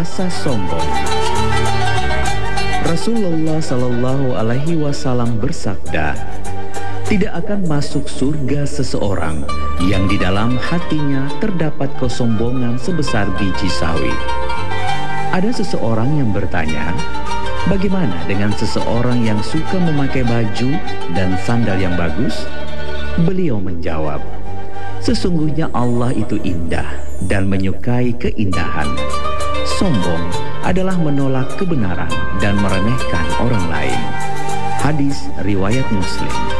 rasa sombong. Rasulullah Shallallahu Alaihi Wasallam bersabda, tidak akan masuk surga seseorang yang di dalam hatinya terdapat kesombongan sebesar biji sawi. Ada seseorang yang bertanya, bagaimana dengan seseorang yang suka memakai baju dan sandal yang bagus? Beliau menjawab, sesungguhnya Allah itu indah dan menyukai keindahan. Sombong adalah menolak kebenaran dan meremehkan orang lain. Hadis riwayat Muslim.